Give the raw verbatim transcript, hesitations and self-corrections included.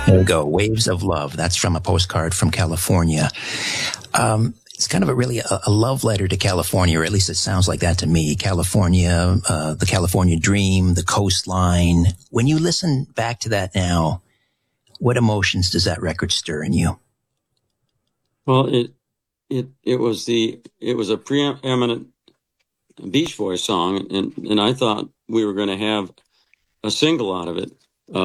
There you go. Waves of Love. That's from a postcard from California. Um, it's kind of a really a, a love letter to California, or at least it sounds like that to me. California, uh, the California dream, the coastline. When you listen back to that now, what emotions does that record stir in you? Well, it it it was the it was a preeminent Beach Boys song, and and I thought we were going to have a single out of it.